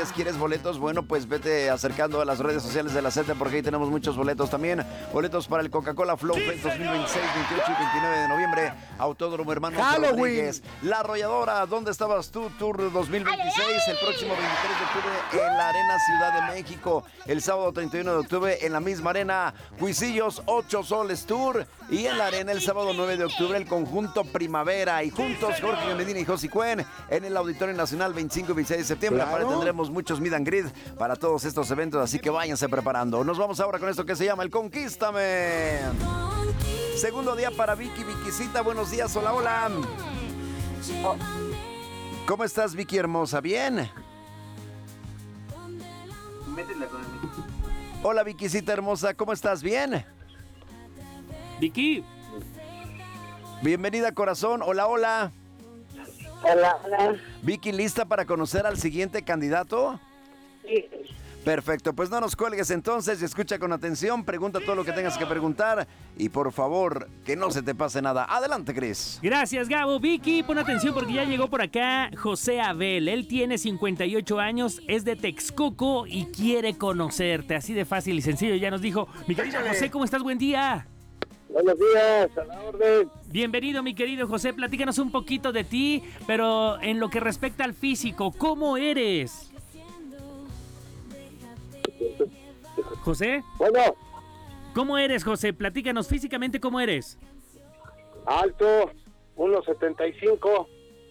¿Quieres boletos? Bueno, pues vete acercando a las redes sociales de la Z porque ahí tenemos muchos boletos también. Boletos para el Coca-Cola Flow Fest 2026, 28 y 29 de noviembre. Autódromo Hermanos Rodríguez. La Arrolladora, ¿dónde estabas tú? Tour 2026, el próximo 23 de octubre en la Arena Ciudad de México. El sábado 31 de octubre en la misma arena, Huisillos 8 Soles Tour. Y en la arena el sábado 9 de octubre el conjunto Primavera. Y juntos Jorge Medina y Josi Cuen en el Auditorio Nacional 25 y 26 de septiembre. Claro. Aparte tendremos muchos meet and greet para todos estos eventos, así que váyanse preparando. Nos vamos ahora con esto que se llama el Conquístame. Segundo día para Vickycita, buenos días, hola, hola. ¿Cómo estás, Vicky hermosa? ¿Bien? Métela con el Vicky. Hola, Vickycita hermosa, ¿cómo estás? ¿Bien? Vicky. Bienvenida, corazón, hola, hola. Hola, hola. Vicky, ¿lista para conocer al siguiente candidato? Sí. Perfecto, pues no nos cuelgues entonces y escucha con atención, pregunta todo lo que tengas que preguntar y por favor, que no se te pase nada. Adelante, Cris. Gracias, Gabo. Vicky, pon atención porque ya llegó por acá José Abel. Él tiene 58 años, es de Texcoco y quiere conocerte. Así de fácil y sencillo, ya nos dijo. Mi querido José, ¿cómo estás? Buen día. Buenos días, a la orden. Bienvenido, mi querido José. Platícanos un poquito de ti, pero en lo que respecta al físico, ¿cómo eres? José, Bueno, ¿cómo eres, José? Platícanos físicamente cómo eres. alto, 1.75.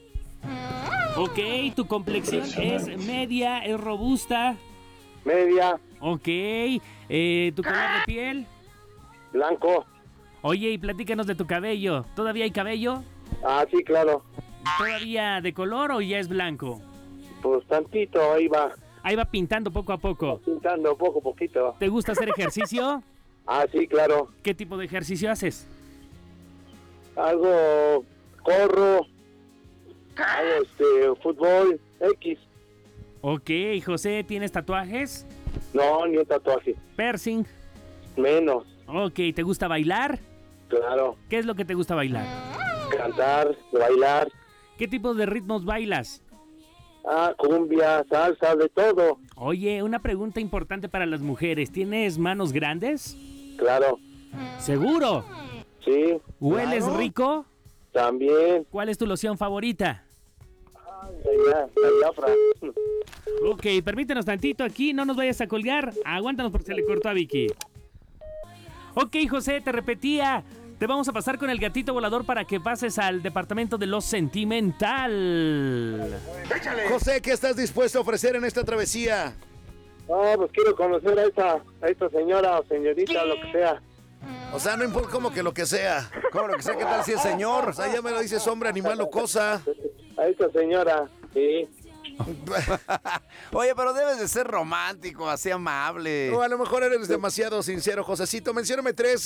Ok, tu complexión es media, es robusta. Media, Ok, tu color de piel. blanco. Oye, y platícanos de tu cabello. ¿Todavía hay cabello? Ah, sí, claro. ¿Todavía de color o ya es blanco? Pues tantito, ahí va. Ahí va pintando poco a poco. Pintando poco a poquito. ¿Te gusta hacer ejercicio? Ah, sí, claro. ¿Qué tipo de ejercicio haces? Algo, corro. Hago fútbol, X. Ok, José, ¿tienes tatuajes? No, ni un tatuaje. Piercing. Menos, Ok, ¿te gusta bailar? claro. ¿Qué es lo que te gusta bailar? Cantar, bailar. ¿Qué tipo de ritmos bailas? Ah, cumbia, salsa, de todo. Oye, una pregunta importante para las mujeres. ¿Tienes manos grandes? Claro. ¿Seguro? Sí, ¿Hueles rico? también. ¿Cuál es tu loción favorita? La diafra. Ok, permítenos tantito aquí, no nos vayas a colgar. Aguántanos porque se le cortó a Vicky. Ok, José, te repetía. Te vamos a pasar con el gatito volador para que pases al departamento de lo sentimental. José, ¿qué estás dispuesto a ofrecer en esta travesía? No, pues quiero conocer a esta señora o señorita, lo que sea. O sea, no importa como que lo que sea. ¿Cómo lo que sea? ¿Qué tal si es señor? O sea, ya me lo dices hombre, animal o cosa. A esta señora, sí. Oye, pero debes de ser romántico, así amable. O a lo mejor eres demasiado sincero, Josecito. Mencióname 3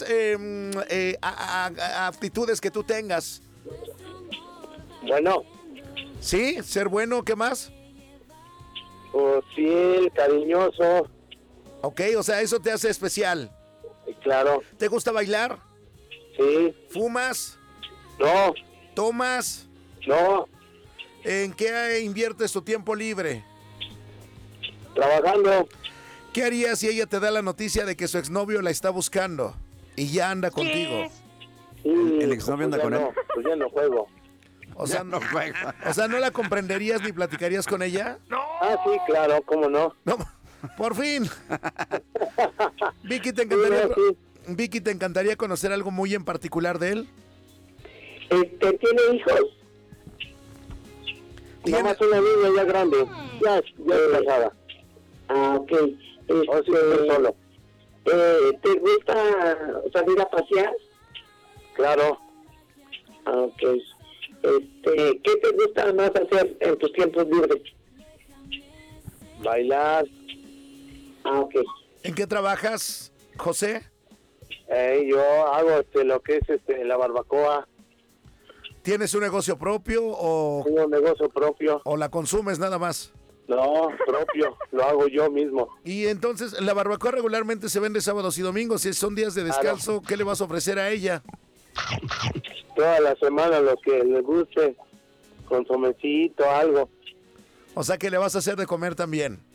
aptitudes que tú tengas. Bueno, ¿Sí? ¿Ser bueno? ¿Qué más? pues fiel, cariñoso, Ok, o sea, eso te hace especial. claro, ¿Te gusta bailar? sí. ¿Fumas? No, ¿Tomas? no, ¿En qué inviertes tu tiempo libre? trabajando. ¿Qué harías si ella te da la noticia de que su exnovio la está buscando y ya anda contigo? Sí, ¿El exnovio anda pues con ya él? no, pues ya no juego. O sea, No juega. o sea, ¿no la comprenderías ni platicarías con ella? Ah, sí, claro, cómo no. No, por fin. Vicky, ¿te Sí, encantaría, sí. Vicky, ¿te encantaría conocer algo muy en particular de él? ¿Tiene hijos? ¿Tiene- Nada más una niña ya grande, ya es casada. Ah, ok. O sí, estoy solo. ¿Te gusta salir a pasear? Claro. Ah, ok. ¿Qué te gusta más hacer en tus tiempos libres? Bailar. Ah, ok. ¿En qué trabajas, José? Yo hago lo que es la barbacoa. ¿Tienes un negocio propio Tengo un negocio propio. o la consumes nada más? No, propio. Lo hago yo mismo. Y entonces, la barbacoa regularmente se vende sábados y domingos. Si son días de descanso, ¿qué le vas a ofrecer a ella? Toda la semana lo que le guste. Consomecito, algo. O sea, que le vas a hacer de comer también.